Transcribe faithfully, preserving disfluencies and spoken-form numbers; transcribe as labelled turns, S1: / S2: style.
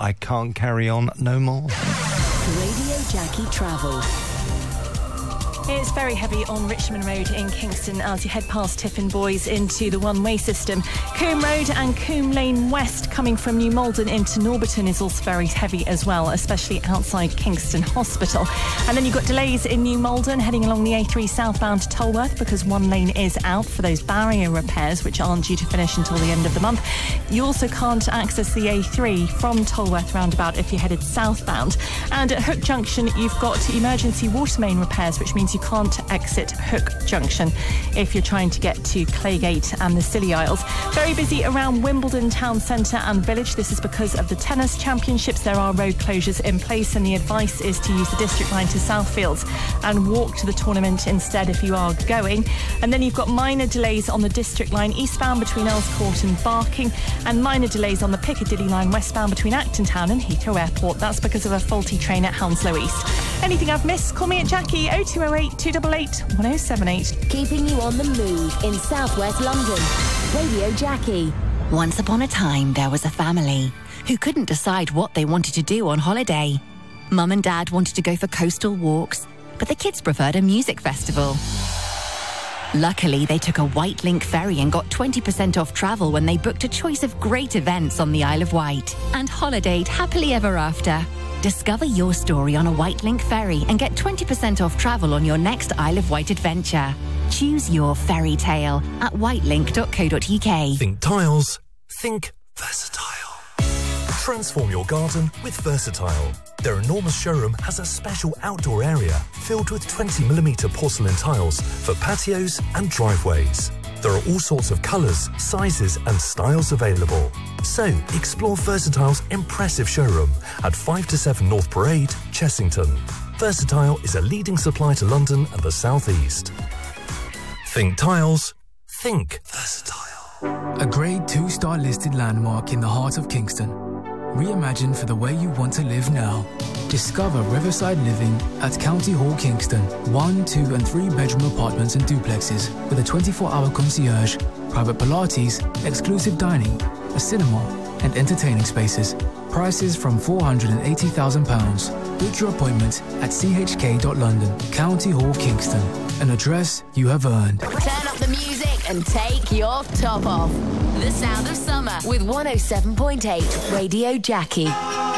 S1: I can't carry on no more.
S2: Radio Jackie Travel.
S3: It's very heavy on Richmond Road in Kingston as you head past Tiffin Boys into the one-way system. Coombe Road and Coombe Lane West coming from New Malden into Norbiton is also very heavy as well, especially outside Kingston Hospital. And then you've got delays in New Malden heading along the A three southbound to Tolworth because one lane is out for those barrier repairs which aren't due to finish until the end of the month. You also can't access the A three from Tolworth roundabout if you're headed southbound. And at Hook Junction you've got emergency water main repairs, which means you can't exit Hook Junction if you're trying to get to Claygate and the Scilly Isles. Very busy around Wimbledon Town Centre and Village. This is because of the tennis championships. There are road closures in place and the advice is to use the district line to Southfields and walk to the tournament instead if you are going. And then you've got minor delays on the district line eastbound between Earls Court and Barking, and minor delays on the Piccadilly line westbound between Acton Town and Heathrow Airport. That's because of a faulty train at Hounslow East. Anything I've missed, call me at Jackie oh two oh eight, two eight eight, one oh seven eight.
S2: Keeping you on the move in southwest London. Radio Jackie.
S4: Once upon a time, there was a family who couldn't decide what they wanted to do on holiday. Mum and Dad wanted to go for coastal walks, but the kids preferred a music festival. Luckily, they took a White Link ferry and got twenty percent off travel when they booked a choice of great events on the Isle of Wight and holidayed happily ever after. Discover your story on a White Link ferry and get twenty percent off travel on your next Isle of Wight adventure. Choose your fairy tale at whitelink dot co dot uk.
S5: Think tiles, think versatile. Transform your garden with Versatile. Their enormous showroom has a special outdoor area filled with twenty millimetre porcelain tiles for patios and driveways. There are all sorts of colours, sizes and styles available. So, explore Versatile's impressive showroom at five to seven North Parade, Chessington. Versatile is a leading supplier to London and the South East. Think tiles, think Versatile.
S6: A grade two star listed landmark in the heart of Kingston. Reimagined for the way you want to live now. Discover Riverside Living at County Hall, Kingston. One, two and three bedroom apartments and duplexes with a twenty-four hour concierge, private Pilates, exclusive dining, a cinema and entertaining spaces. Prices from four hundred eighty thousand pounds. Book your appointment at c h k dot london. County Hall, Kingston. An address you have earned.
S2: Turn up the music and take your top off. The sound of summer with one oh seven point eight Radio Jackie.